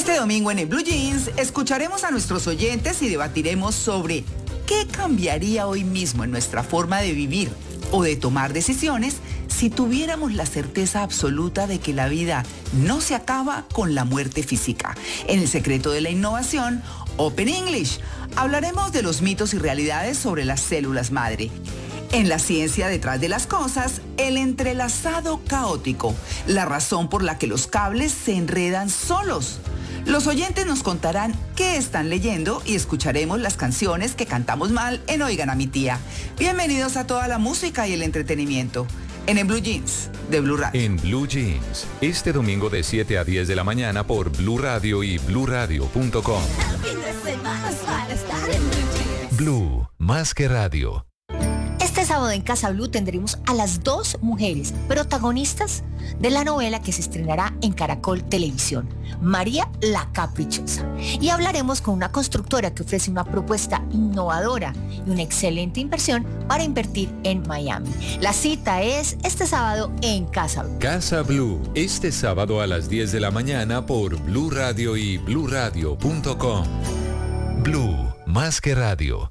Este domingo en el Blue Jeans escucharemos a nuestros oyentes y debatiremos sobre qué cambiaría hoy mismo en nuestra forma de vivir o de tomar decisiones si tuviéramos la certeza absoluta de que la vida no se acaba con la muerte física. En El secreto de la innovación, Open English, hablaremos de los mitos y realidades sobre las células madre. En La ciencia detrás de las cosas, el entrelazado caótico, la razón por la que los cables se enredan solos. Los oyentes nos contarán qué están leyendo y escucharemos las canciones que cantamos mal en Oigan a mi tía. Bienvenidos a toda la música y el entretenimiento en el Blue Jeans de Blue Radio. En Blue Jeans, este domingo de 7 a 10 de la mañana por Blue Radio y bluradio.com. Blue, más que radio. Este sábado en Casa Blue tendremos a las dos mujeres protagonistas de la novela que se estrenará en Caracol Televisión, María la Caprichosa. Y hablaremos con una constructora que ofrece una propuesta innovadora y una excelente inversión para invertir en Miami. La cita es este sábado en Casa Blue. Casa Blue, este sábado a las 10 de la mañana por Blue Radio y bluradio.com. Blue, más que radio.